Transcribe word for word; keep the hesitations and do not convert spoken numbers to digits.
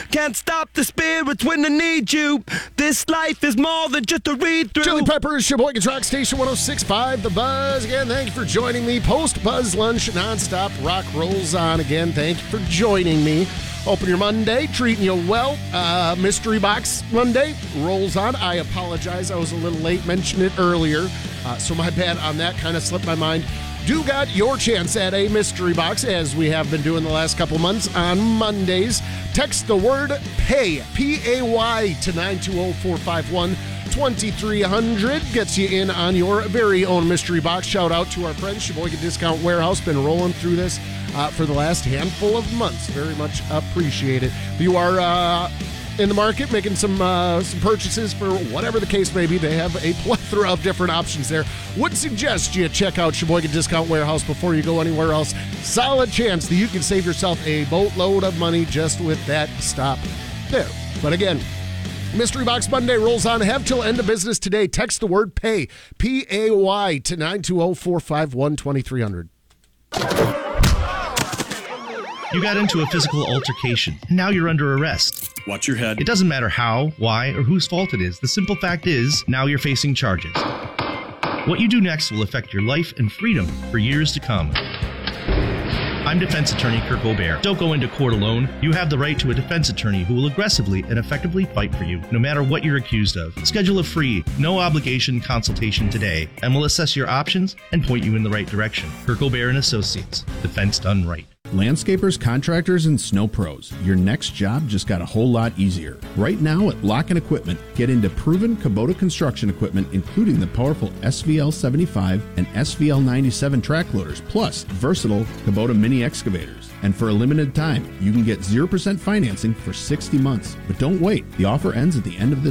Can't stop the spirits when they need you. This life is more than just a read-through. Chili Peppers, Sheboygan's Rock Station one oh six point five, The Buzz. Again, thank you for joining me. Post-Buzz Lunch, nonstop rock rolls on. Again, thank you for joining me. Open your Monday, treating you well. Uh, Mystery Box Monday rolls on. I apologize. I was a little late, mentioned it earlier. Uh, so my bad on that, kind of slipped my mind. Do got your chance at a mystery box, as we have been doing the last couple months on Mondays. Text the word PAY, P A Y, to nine two zero, four five one, two three zero zero. Gets you in on your very own mystery box. Shout out to our friends, Sheboygan Discount Warehouse. Been rolling through this uh, for the last handful of months. Very much appreciate it. If you are uh, in the market making some uh, some purchases for whatever the case may be, they have a plethora of different options there. Would suggest you check out Sheboygan Discount Warehouse before you go anywhere else. Solid chance that you can save yourself a boatload of money just with that stop there. But again, Mystery Box Monday rolls on. Have till end of business today. Text the word PAY, P A Y, to nine two zero, four five one, two three zero zero. You got into a physical altercation, and now you're under arrest. Watch your head. It doesn't matter how, why, or whose fault it is. The simple fact is, now you're facing charges. What you do next will affect your life and freedom for years to come. I'm defense attorney Kirk Aubert. Don't go into court alone. You have the right to a defense attorney who will aggressively and effectively fight for you, no matter what you're accused of. Schedule a free, no-obligation consultation today, and we'll assess your options and point you in the right direction. Kirk Aubert and Associates. Defense done right. Landscapers, contractors, and snow pros. Your next job just got a whole lot easier. Right now at Lock and Equipment, get into proven Kubota construction equipment, including the powerful S V L seventy-five and S V L ninety-seven track loaders, plus versatile Kubota mini excavators. And for a limited time, you can get zero percent financing for sixty months. But don't wait. The offer ends at the end of this